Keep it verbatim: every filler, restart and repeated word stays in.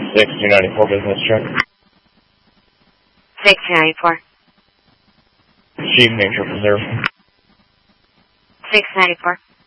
six two ninety-four business check. six two ninety-four. Chief Nature Preserve. six ninety-four.